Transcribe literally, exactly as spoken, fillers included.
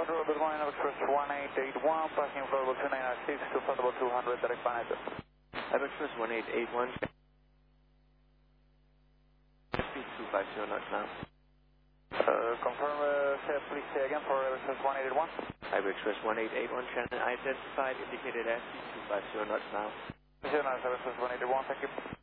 control, good morning, Express one eight eight one, passing for level two nine nine six to flight level two hundred, direct Planet. Express one eight eight one, speed two five zero knots now. Uh, confirm, uh, say, please say again for Express one eight eight one. Express one eight eight one, Shannon identified, indicated airspeed two five zero knots now. zero nine seven, Express one eight eight one, thank you.